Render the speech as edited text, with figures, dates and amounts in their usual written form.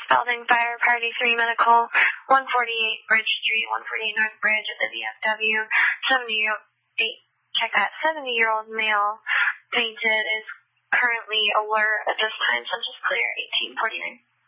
Spalding Fire, Priority 3 Medical, 148 Bridge Street, 148 North Bridge at the VFW. 70-year-old male fainted, is currently alert at this time, census clear, 1849.